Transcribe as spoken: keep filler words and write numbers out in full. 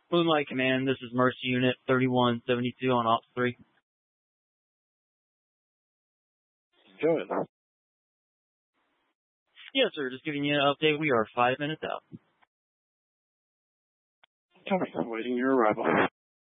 Moonlight Command, this is Mercy Unit thirty-one seventy-two on Ops three. Go ahead. Yes, sir, just giving you an update. We are five minutes out. Copy. Waiting your arrival.